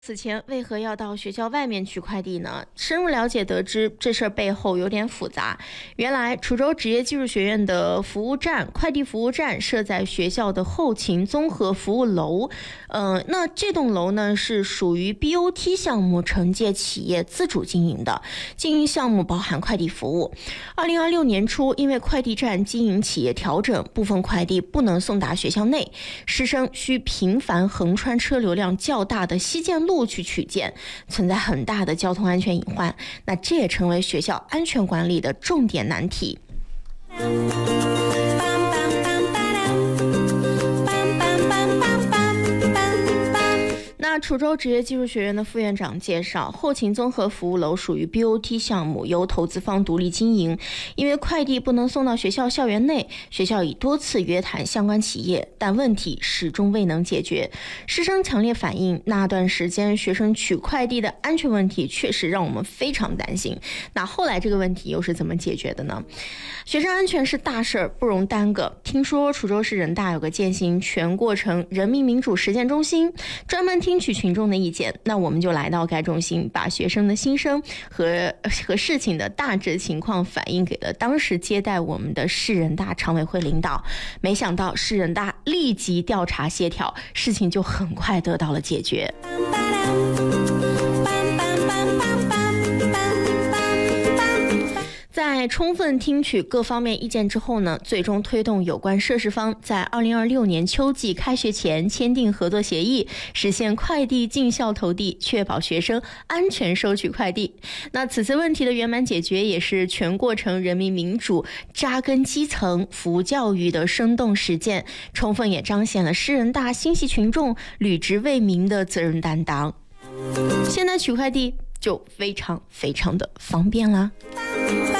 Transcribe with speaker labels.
Speaker 1: 此前为何要到学校外面取快递呢？深入了解得知，这事儿背后有点复杂。原来滁州职业技术学院的服务站快递服务站设在学校的后勤综合服务楼，那这栋楼呢是属于 BOT 项目承接企业自主经营的，经营项目包含快递服务。2026年初，因为快递站经营企业调整，部分快递不能送达学校内，师生需频繁横穿车流量较大的西涧路去取件，存在很大的交通安全隐患。那这也成为学校安全管理的重点难题。那滁州职业技术学院的副院长介绍，后勤综合服务楼属于 BOT 项目，由投资方独立经营。因为快递不能送到学校校园内，学校已多次约谈相关企业，但问题始终未能解决。师生强烈反映，那段时间学生取快递的安全问题确实让我们非常担心。那后来这个问题又是怎么解决的呢？学生安全是大事儿，不容耽搁。听说滁州市人大有个践行全过程人民民主实践中心，专门听取群众的意见。那我们就来到该中心，把学生的心声和事情的大致情况反映给了当时接待我们的市人大常委会领导。没想到市人大立即调查协调，事情就很快得到了解决。在充分听取各方面意见之后呢，最终推动有关涉事方在2026年秋季开学前签订合作协议，实现快递进校投递，确保学生安全收取快递。那此次问题的圆满解决，也是全过程人民民主扎根基层服务教育的生动实践，充分也彰显了市人大心系群众、履职为民的责任担当。现在取快递就非常的方便啦。